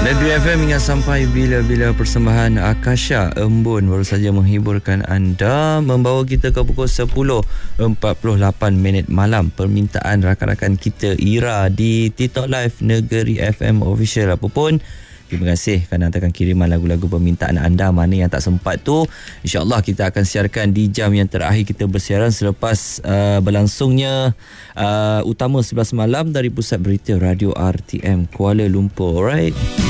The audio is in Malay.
Negeri FM hingga sampai bila-bila persembahan Akasha Embun baru saja menghiburkan anda, membawa kita ke pukul 10.48 malam. Permintaan rakan-rakan kita Ira di TikTok Live Negeri FM Official. Apapun, terima kasih kerana hantarkan kiriman lagu-lagu permintaan anda. Mana yang tak sempat tu, InsyaAllah kita akan siarkan di jam yang terakhir kita bersiaran selepas berlangsungnya Utama 11 malam dari Pusat Berita Radio RTM Kuala Lumpur. Alright.